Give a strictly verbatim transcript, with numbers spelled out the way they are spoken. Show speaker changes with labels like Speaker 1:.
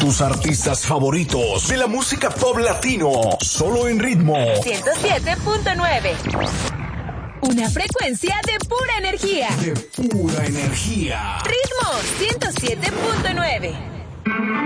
Speaker 1: tus artistas favoritos de la música pop latino, solo en Ritmo
Speaker 2: ciento siete punto nueve. Una frecuencia de pura energía.
Speaker 1: De pura energía.
Speaker 2: Ritmo ciento siete punto nueve.